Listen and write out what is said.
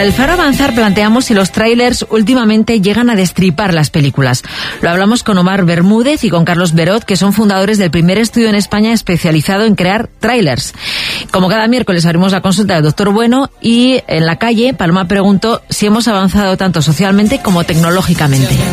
El Faro Avanzar planteamos si los trailers últimamente llegan a destripar las películas. Lo hablamos con Omar Bermúdez y con Carlos Berot, que son fundadores del primer estudio en España especializado en crear trailers. Como cada miércoles abrimos la consulta del Doctor Bueno y en la calle Paloma preguntó si hemos avanzado tanto socialmente como tecnológicamente.